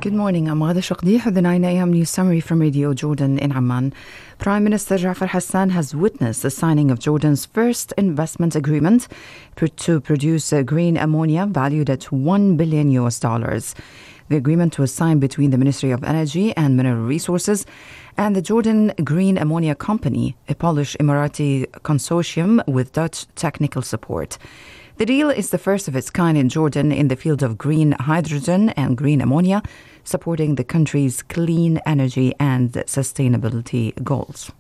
Good morning. I'm Ghada Shaqdi with the 9 a.m. news summary from Radio Jordan in Amman. Prime Minister Jafar Hassan has witnessed the signing of Jordan's first investment agreement to produce green ammonia valued at $1 billion. The agreement was signed between the Ministry of Energy and Mineral Resources and the Jordan Green Ammonia Company, a Polish Emirati consortium with Dutch technical support. The deal is the first of its kind in Jordan in the field of green hydrogen and green ammonia, supporting the country's clean energy and sustainability goals.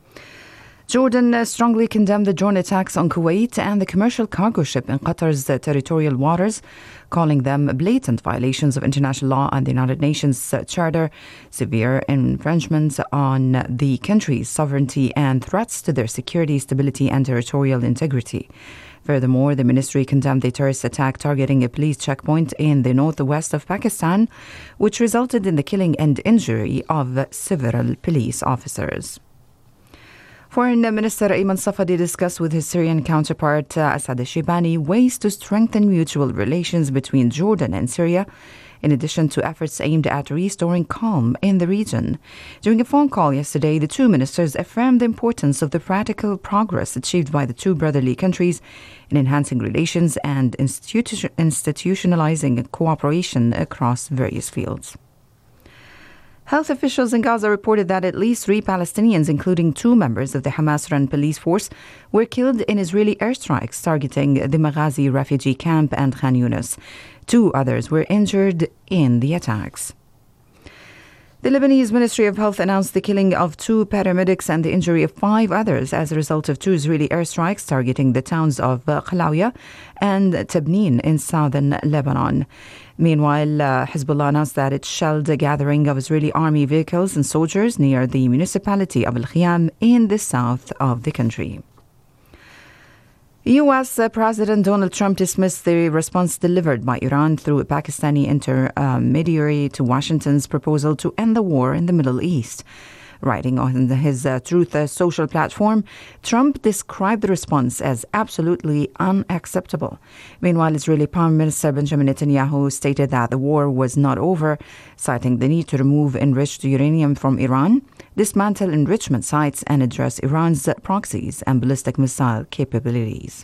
Jordan strongly condemned the drone attacks on Kuwait and the commercial cargo ship in Qatar's territorial waters, calling them blatant violations of international law and the United Nations Charter, severe infringements on the country's sovereignty and threats to their security, stability and territorial integrity. Furthermore, the ministry condemned the terrorist attack targeting a police checkpoint in the northwest of Pakistan, which resulted in the killing and injury of several police officers. Foreign Minister Ayman Safadi discussed with his Syrian counterpart Asad al-Shibani ways to strengthen mutual relations between Jordan and Syria, in addition to efforts aimed at restoring calm in the region. During a phone call yesterday, the two ministers affirmed the importance of the practical progress achieved by the two brotherly countries in enhancing relations and institutionalizing cooperation across various fields. Health officials in Gaza reported that at least 3 Palestinians, including 2 members of the Hamas-run police force, were killed in Israeli airstrikes targeting the Maghazi refugee camp and Khan Yunis. 2 others were injured in the attacks. The Lebanese Ministry of Health announced the killing of 2 paramedics and the injury of 5 others as a result of 2 Israeli airstrikes targeting the towns of Khalawiya and Tabnin in southern Lebanon. Meanwhile, Hezbollah announced that it shelled a gathering of Israeli army vehicles and soldiers near the municipality of Al-Khiyam in the south of the country. U.S. President Donald Trump dismissed the response delivered by Iran through a Pakistani intermediary to Washington's proposal to end the war in the Middle East. Writing on his Truth Social platform, Trump described the response as absolutely unacceptable. Meanwhile, Israeli Prime Minister Benjamin Netanyahu stated that the war was not over, citing the need to remove enriched uranium from Iran, dismantle enrichment sites, and address Iran's proxies and ballistic missile capabilities.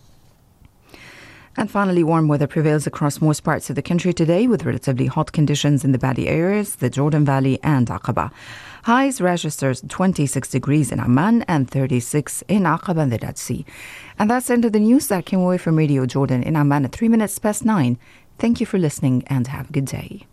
And finally, warm weather prevails across most parts of the country today, with relatively hot conditions in the Badi areas, the Jordan Valley and Aqaba. Highs registers 26 degrees in Amman and 36 in Aqaba and the Red Sea. And that's the end of the news that came away from Radio Jordan in Amman at 9:03. Thank you for listening and have a good day.